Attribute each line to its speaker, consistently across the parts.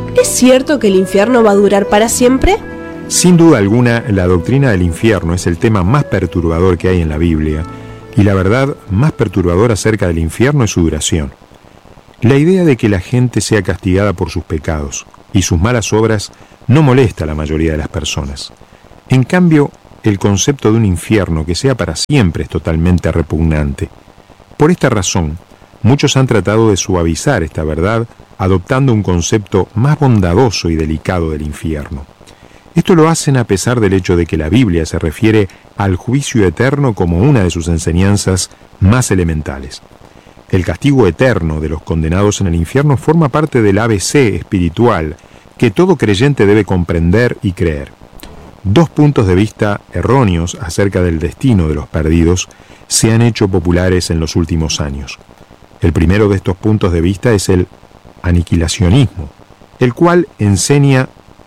Speaker 1: ¿Es cierto que el infierno va a durar para siempre?
Speaker 2: Sin duda alguna, la doctrina del infierno es el tema más perturbador que hay en la Biblia, y la verdad más perturbadora acerca del infierno es su duración. La idea de que la gente sea castigada por sus pecados y sus malas obras no molesta a la mayoría de las personas. En cambio, el concepto de un infierno que sea para siempre es totalmente repugnante. Por esta razón, muchos han tratado de suavizar esta verdad adoptando un concepto más bondadoso y delicado del infierno. Esto lo hacen a pesar del hecho de que la Biblia se refiere al juicio eterno como una de sus enseñanzas más elementales. El castigo eterno de los condenados en el infierno forma parte del ABC espiritual que todo creyente debe comprender y creer. Dos puntos de vista erróneos acerca del destino de los perdidos se han hecho populares en los últimos años. El primero de estos puntos de vista es el aniquilacionismo, el cual enseña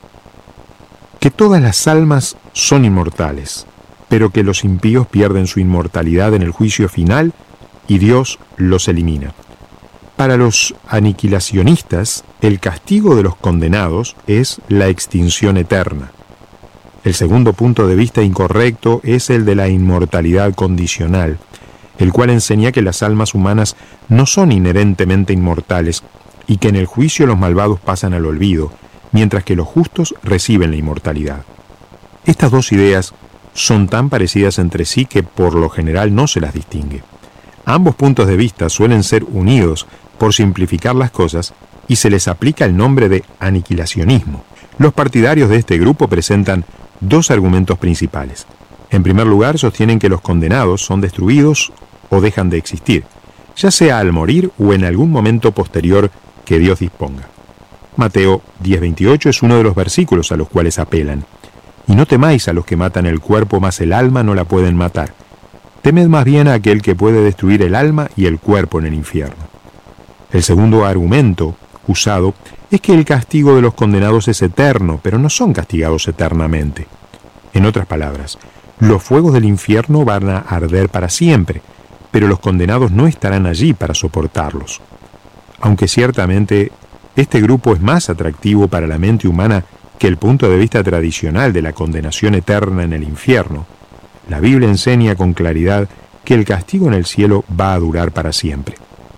Speaker 2: que todas las almas son inmortales, pero que los impíos pierden su inmortalidad en el juicio final y Dios los elimina. Para los aniquilacionistas, el castigo de los condenados es la extinción eterna. El segundo punto de vista incorrecto es el de la inmortalidad condicional, el cual enseña que las almas humanas no son inherentemente inmortales y que en el juicio los malvados pasan al olvido, mientras que los justos reciben la inmortalidad. Estas dos ideas son tan parecidas entre sí que por lo general no se las distingue. Ambos puntos de vista suelen ser unidos por simplificar las cosas y se les aplica el nombre de aniquilacionismo. Los partidarios de este grupo presentan dos argumentos principales. En primer lugar, sostienen que los condenados son destruidos o dejan de existir, ya sea al morir o en algún momento posterior que Dios disponga. Mateo 10:28 es uno de los versículos a los cuales apelan. Y no temáis a los que matan el cuerpo, mas el alma no la pueden matar. Temed más bien a aquel que puede destruir el alma y el cuerpo en el infierno. El segundo argumento usado es que el castigo de los condenados es eterno, pero no son castigados eternamente. En otras palabras, los fuegos del infierno van a arder para siempre, pero los condenados no estarán allí para soportarlos. Aunque ciertamente este grupo es más atractivo para la mente humana que el punto de vista tradicional de la condenación eterna en el infierno, la Biblia enseña con claridad que el castigo en el cielo va a durar para siempre.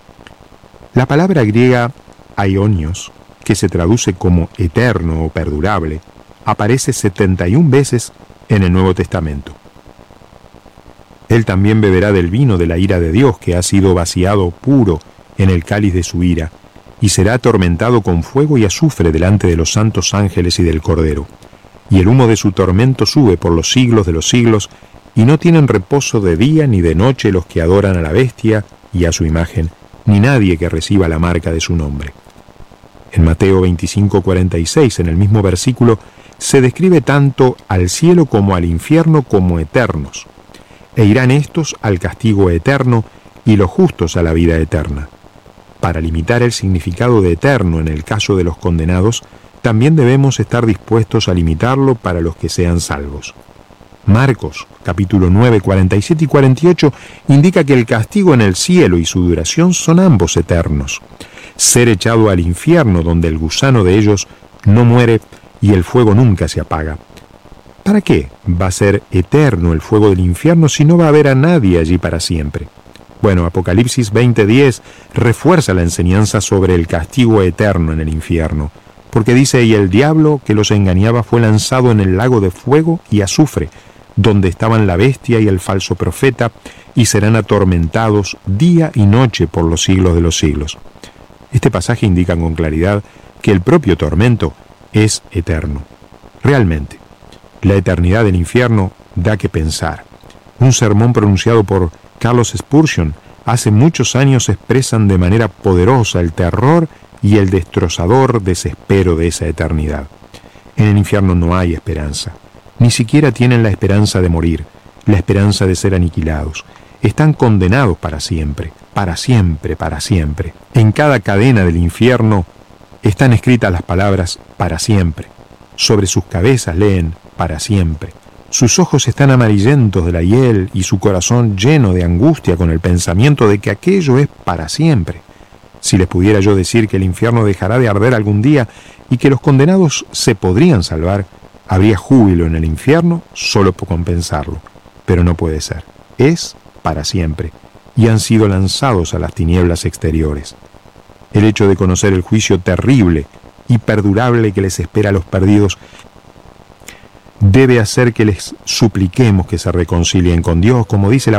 Speaker 2: La palabra griega aionios, que se traduce como eterno o perdurable, aparece 71 veces en el Nuevo Testamento. Él también beberá del vino de la ira de Dios, que ha sido vaciado puro en el cáliz de su ira, y será atormentado con fuego y azufre delante de los santos ángeles y del Cordero. Y el humo de su tormento sube por los siglos de los siglos, y no tienen reposo de día ni de noche los que adoran a la bestia y a su imagen, ni nadie que reciba la marca de su nombre. En Mateo 25:46, en el mismo versículo, se describe tanto al cielo como al infierno como eternos. E irán estos al castigo eterno y los justos a la vida eterna. Para limitar el significado de eterno en el caso de los condenados, también debemos estar dispuestos a limitarlo para los que sean salvos. Marcos, capítulo 9, 47 y 48, indica que el castigo en el cielo y su duración son ambos eternos. Ser echado al infierno donde el gusano de ellos no muere y el fuego nunca se apaga. ¿Para qué va a ser eterno el fuego del infierno si no va a haber a nadie allí para siempre? Bueno, Apocalipsis 20:10 refuerza la enseñanza sobre el castigo eterno en el infierno, porque dice, y el diablo que los engañaba fue lanzado en el lago de fuego y azufre, donde estaban la bestia y el falso profeta, y serán atormentados día y noche por los siglos de los siglos. Este pasaje indica con claridad que el propio tormento es eterno. Realmente, la eternidad del infierno da que pensar. Un sermón pronunciado por Carlos Spurgeon hace muchos años expresan de manera poderosa el terror y el destrozador desespero de esa eternidad. En el infierno no hay esperanza. Ni siquiera tienen la esperanza de morir, la esperanza de ser aniquilados. Están condenados para siempre, para siempre, para siempre. En cada cadena del infierno están escritas las palabras para siempre. Sobre sus cabezas leen para siempre. Sus ojos están amarillentos de la hiel y su corazón lleno de angustia con el pensamiento de que aquello es para siempre. Si les pudiera yo decir que el infierno dejará de arder algún día y que los condenados se podrían salvar, habría júbilo en el infierno solo por compensarlo. Pero no puede ser. Es para siempre, y han sido lanzados a las tinieblas exteriores. El hecho de conocer el juicio terrible y perdurable que les espera a los perdidos debe hacer que les supliquemos que se reconcilien con Dios, como dice la